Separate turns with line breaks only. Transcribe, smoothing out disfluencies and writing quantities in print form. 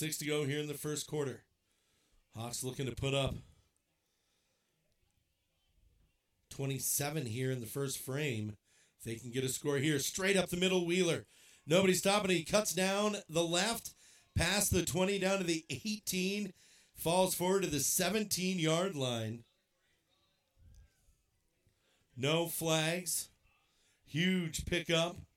2:26 to go here in the first quarter. Hawks looking to put up 27 here in the first frame. If they can get a score here, straight up the middle, Wheeler. Nobody stopping. He cuts down the left, past the 20, down to the 18. Falls forward to the 17-yard line. No flags. Huge pickup